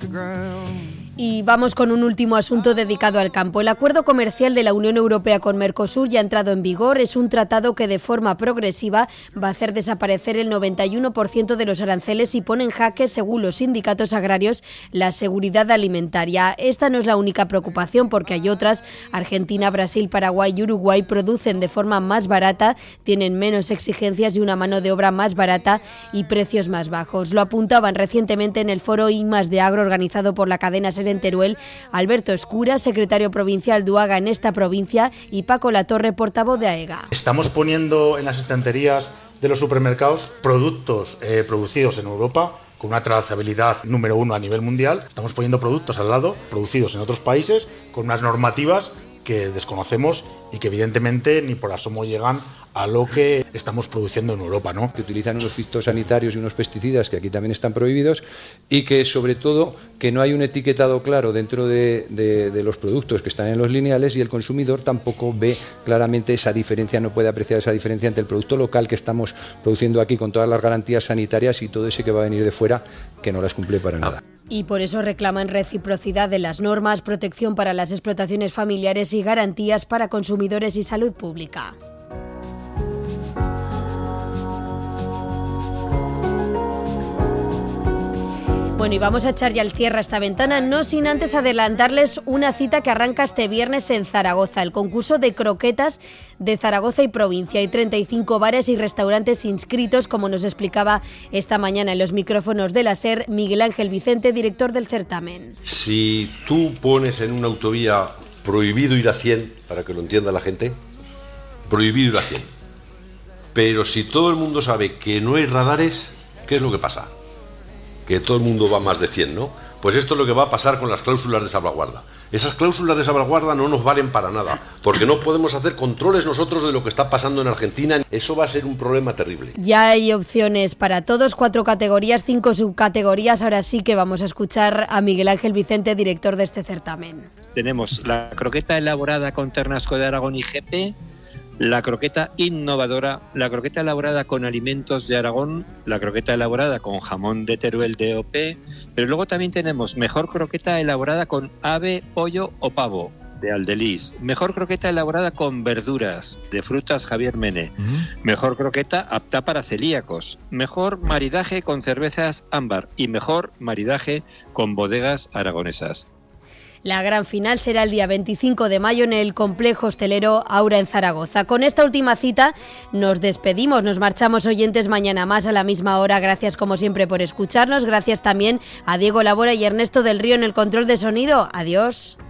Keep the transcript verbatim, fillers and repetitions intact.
Y vamos con un último asunto dedicado al campo. El acuerdo comercial de la Unión Europea con Mercosur ya ha entrado en vigor. Es un tratado que de forma progresiva va a hacer desaparecer el noventa y uno por ciento de los aranceles y pone en jaque, según los sindicatos agrarios, la seguridad alimentaria. Esta no es la única preocupación, porque hay otras. Argentina, Brasil, Paraguay y Uruguay producen de forma más barata, tienen menos exigencias y una mano de obra más barata y precios más bajos. Lo apuntaban recientemente en el foro I más de Agro organizado por la cadena SER en Teruel, Alberto Escura, secretario provincial de U A G A en esta provincia, y Paco Latorre, portavoz de AEGA. Estamos poniendo en las estanterías de los supermercados productos eh, producidos en Europa con una trazabilidad número uno a nivel mundial. Estamos poniendo productos al lado producidos en otros países con unas normativas que desconocemos y que evidentemente ni por asomo llegan a lo que estamos produciendo en Europa, ¿no? Que utilizan unos fitosanitarios y unos pesticidas que aquí también están prohibidos, y que sobre todo que no hay un etiquetado claro dentro de, de, de los productos que están en los lineales, y el consumidor tampoco ve claramente esa diferencia, no puede apreciar esa diferencia entre el producto local que estamos produciendo aquí con todas las garantías sanitarias y todo ese que va a venir de fuera que no las cumple para nada. Y por eso reclaman reciprocidad de las normas, protección para las explotaciones familiares y garantías para consumidores y salud pública. Bueno, y vamos a echar ya el cierre a esta ventana, no sin antes adelantarles una cita que arranca este viernes en Zaragoza, el concurso de croquetas de Zaragoza y provincia. Hay treinta y cinco bares y restaurantes inscritos, como nos explicaba esta mañana en los micrófonos de la SER Miguel Ángel Vicente, director del certamen. Si tú pones en una autovía prohibido ir a cien, para que lo entienda la gente, prohibido ir a cien, pero si todo el mundo sabe que no hay radares, ¿qué es lo que pasa? Que todo el mundo va más de cien, ¿no? Pues esto es lo que va a pasar con las cláusulas de salvaguarda. Esas cláusulas de salvaguarda no nos valen para nada, porque no podemos hacer controles nosotros de lo que está pasando en Argentina. Eso va a ser un problema terrible. Ya hay opciones para todos, cuatro categorías, cinco subcategorías. Ahora sí que vamos a escuchar a Miguel Ángel Vicente, director de este certamen. Tenemos la croqueta elaborada con ternasco de Aragón y G P, la croqueta innovadora, la croqueta elaborada con alimentos de Aragón, la croqueta elaborada con jamón de Teruel de O P, pero luego también tenemos mejor croqueta elaborada con ave, pollo o pavo de Aldelís, mejor croqueta elaborada con verduras de Frutas Javier Mene, uh-huh. mejor croqueta apta para celíacos, mejor maridaje con cervezas ámbar y mejor maridaje con bodegas aragonesas. La gran final será el día veinticinco de mayo en el complejo hostelero Aura en Zaragoza. Con esta última cita nos despedimos, nos marchamos, oyentes, mañana más a la misma hora. Gracias como siempre por escucharnos, gracias también a Diego Labora y Ernesto del Río en el control de sonido. Adiós.